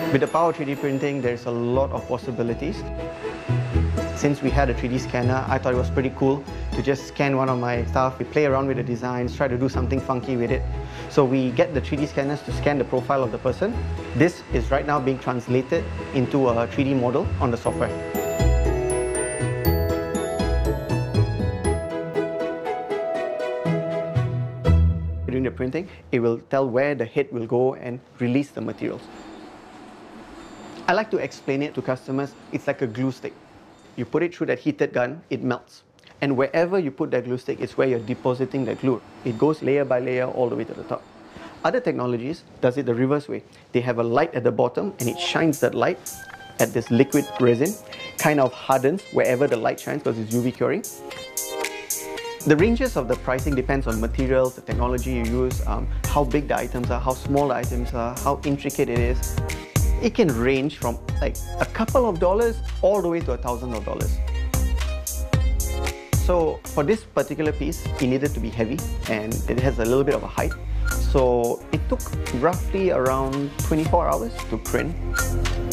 With the power of 3D printing, there's a lot of possibilities. Since we had a 3D scanner, I thought it was pretty cool to just scan one of my stuff. We play around with the designs, try to do something funky with it. So we get the 3D scanners to scan the profile of the person. This is right now being translated into a 3D model on the software. During the printing, it will tell where the head will go and release the materials. I like to explain it to customers, it's like a glue stick. You put it through that heated gun, it melts. And wherever you put that glue stick is where you're depositing the glue. It goes layer by layer all the way to the top. Other technologies does it the reverse way. They have a light at the bottom and it shines that light at this liquid resin, kind of hardens wherever the light shines because it's UV curing. The ranges of the pricing depends on materials, the technology you use, how big the items are, how small the items are, how intricate it is. It can range from like a couple of dollars all the way to $1,000 of dollars. So for this particular piece, it needed to be heavy and it has a little bit of a height. So it took roughly around 24 hours to print.